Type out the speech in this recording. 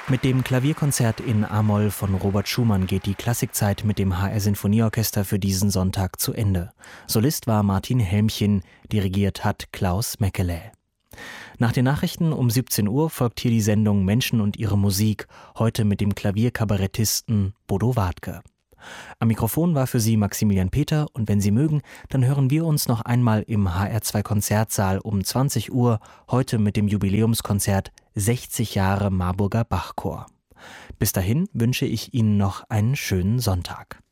Mit dem Klavierkonzert in A-Moll von Robert Schumann geht die Klassikzeit mit dem HR Sinfonieorchester für diesen Sonntag zu Ende. Solist war Martin Helmchen, dirigiert hat Klaus Mekele. Nach den Nachrichten um 17 Uhr folgt hier die Sendung Menschen und ihre Musik, heute mit dem Klavierkabarettisten Bodo Wartke. Am Mikrofon war für Sie Maximilian Peter und wenn Sie mögen, dann hören wir uns noch einmal im HR2 Konzertsaal um 20 Uhr, heute mit dem Jubiläumskonzert 60 Jahre Marburger Bachchor. Bis dahin wünsche ich Ihnen noch einen schönen Sonntag.